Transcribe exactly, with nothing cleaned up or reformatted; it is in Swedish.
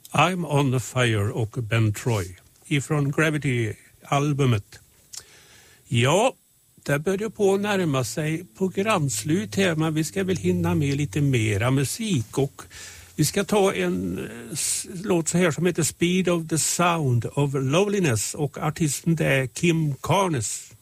I'm on the fire och Ben Troy ifrån Gravity-albumet. Ja, det börjar på att närma sig programslut här, men vi ska väl hinna med lite mera musik och vi ska ta en låt så här som heter Speed of the Sound of Loneliness och artisten det är Kim Carnes.